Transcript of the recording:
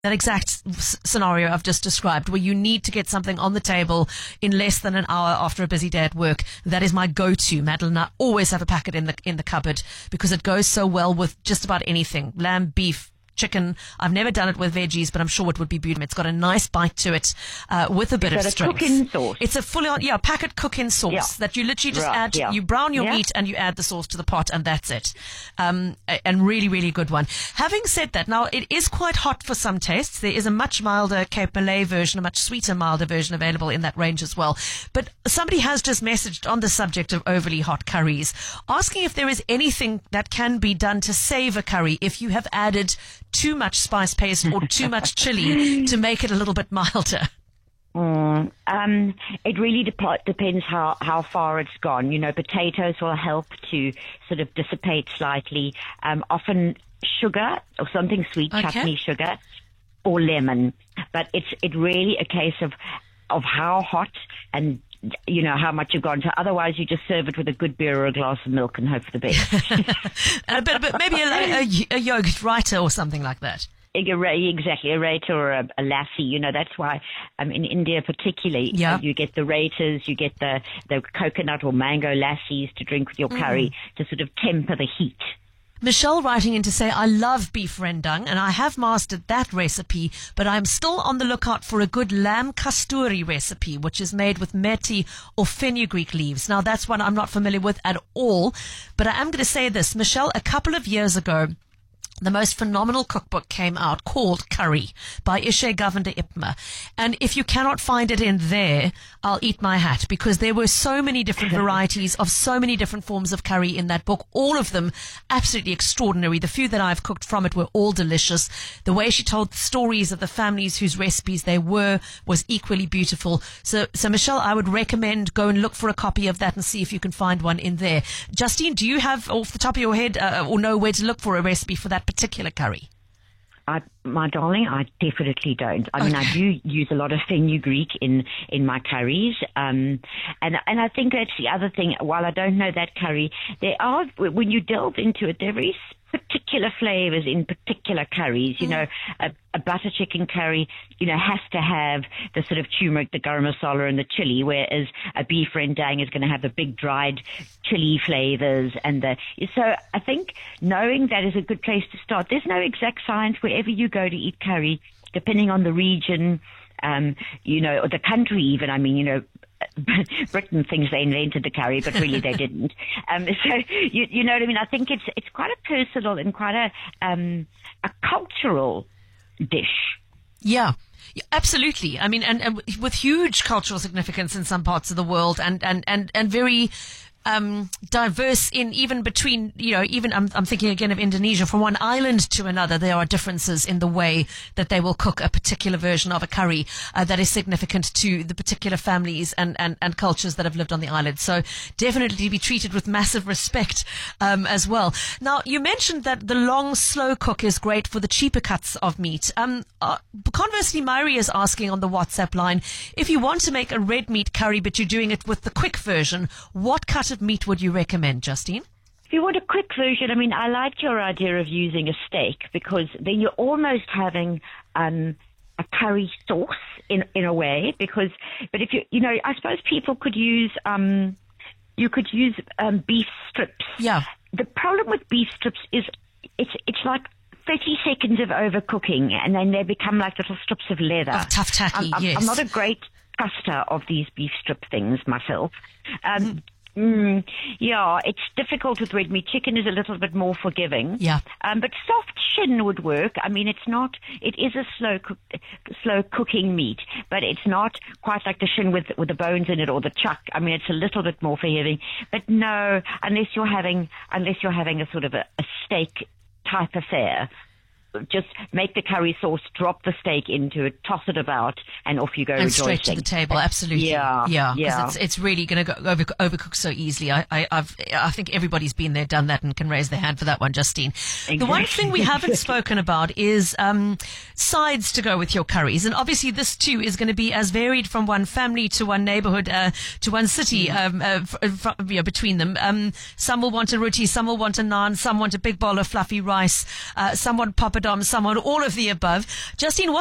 that exact scenario I've just described, where you need to get something on the table in less than an hour after a busy day at work. That is my go-to. Madeline and I always have a packet in the cupboard because it goes so well with just about anything. Lamb, beef, chicken. I've never done it with veggies, but I'm sure it would be beautiful. It's got a nice bite to it with a bit of strength. It's a cook-in sauce. It's a full-on, packet cook-in sauce that you literally just add. Yeah. You brown your meat and you add the sauce to the pot, and that's it. And really, really good one. Having said that, now it is quite hot for some tastes. There is a much milder Cape Malay version, a much sweeter, milder version available in that range as well. But somebody has just messaged on the subject of overly hot curries, asking if there is anything that can be done to save a curry if you have added too much spice paste or too much chili to make it a little bit milder. It really depends how far it's gone. Potatoes will help to sort of dissipate slightly. Often sugar or something sweet, chutney sugar, or lemon. But it's really a case of how hot and how much you've gone to. Otherwise, you just serve it with a good beer or a glass of milk and hope for the best. but maybe a yogurt writer or something like that. Exactly, a rater or a lassi. That's why in India particularly, you get the raters, you get the coconut or mango lassis to drink with your curry to sort of temper the heat. Michelle writing in to say, I love beef rendang and I have mastered that recipe, but I'm still on the lookout for a good lamb kasturi recipe, which is made with methi or fenugreek leaves. Now, that's one I'm not familiar with at all, but I am going to say this. Michelle, a couple of years ago, the most phenomenal cookbook came out called Curry by Ishe Govender Ipma. And if you cannot find it in there, I'll eat my hat, because there were so many different varieties of so many different forms of curry in that book. All of them absolutely extraordinary. The few that I've cooked from it were all delicious. The way she told the stories of the families whose recipes they were was equally beautiful. So Michelle, I would recommend go and look for a copy of that and see if you can find one in there. Justine, do you have off the top of your head or know where to look for a recipe for that particular curry? My darling, I definitely don't. I mean, I do use a lot of fenugreek in my curries, and I think that's the other thing. While I don't know that curry, there are, when you delve into it, there are very particular flavors in particular curries. A butter chicken curry, has to have the sort of turmeric, the garam masala, and the chili, whereas a beef rendang is going to have the big dried chili flavors. So I think knowing that is a good place to start. There's no exact science wherever you go to eat curry, depending on the region, or the country even. I mean, Britain thinks they invented the curry, but really they didn't. So you know what I mean? I think it's quite a personal and quite a cultural dish. Yeah. Absolutely. I mean, and with huge cultural significance in some parts of the world, and very diverse in even between, even I'm thinking again of Indonesia. From one island to another, there are differences in the way that they will cook a particular version of a curry that is significant to the particular families and cultures that have lived on the island. So definitely be treated with massive respect as well. Now, you mentioned that the long, slow cook is great for the cheaper cuts of meat. Conversely, Myri is asking on the WhatsApp line, if you want to make a red meat curry but you're doing it with the quick version, what cut of meat would you recommend, Justine? If you want a quick version, I mean, I like your idea of using a steak, because then you're almost having a curry sauce in a way. But if I suppose people could use beef strips. Yeah. The problem with beef strips is it's like 30 seconds of overcooking, and then they become like little strips of leather. Of tough tacky, yes. I'm not a great truster of these beef strip things myself. Yeah, it's difficult with red meat. Chicken is a little bit more forgiving. Yeah. But soft shin would work. I mean, it is a slow cooking meat, but it's not quite like the shin with the bones in it or the chuck. I mean, it's a little bit more forgiving. But no, unless you're having a sort of a steak type affair, just make the curry sauce, drop the steak into it, toss it about, and off you go, and rejoicing. Straight to the table. Absolutely. Yeah. Because it's really going to go overcook so easily. I think everybody's been there, done that, and can raise their hand for that one, Justine. Exactly. The one thing we haven't spoken about is sides to go with your curries, and obviously this too is going to be as varied from one family to one neighborhood to one city between them. Some will want a roti, some will want a naan, some want a big bowl of fluffy rice, some want papadum, poppadom, someone, all of the above. Justine,